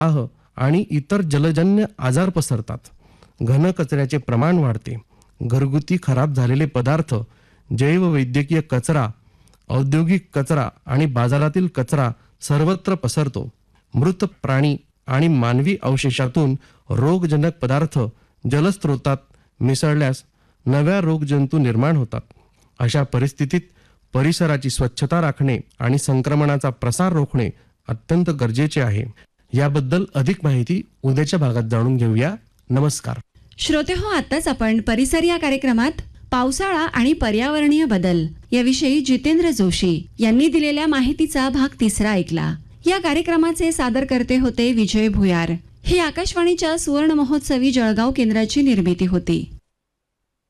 आह आणि इतर जलजन्य आजार पसरतात. घनकचऱ्याचे प्रमाण वाढते. घरगुती खराब झालेले पदार्थ, जैववैद्यकीय कचरा, औद्योगिक कचरा आणि बाजारातील कचरा सर्वत्र पसरतो. मृत प्राणी आणि मानवी अवशेषातून रोगजनक पदार्थ जलस्रोतात मिसळल्यास नव्या रोगजंतू निर्माण होतात. अशा परिस्थितीत परिसराची स्वच्छता राखणे आणि संक्रमणाचा प्रसार रोखणे अत्यंत गरजेचे आहे. याबद्दल अधिक माहिती उद्याच्या भागात जाणून घेऊया. नमस्कार. श्रोते हो, आताच आपण परिसर या कार्यक्रमात पावसाळा आणि पर्यावरणीय बदल याविषयी जितेंद्र जोशी यांनी दिलेल्या माहितीचा भाग 3 ऐकला. या कार्यक्रमाचे सादरकर्ते होते विजय भुयार. ही आकाशवाणीच्या सुवर्ण महोत्सवी जळगाव केंद्राची निर्मिती होती.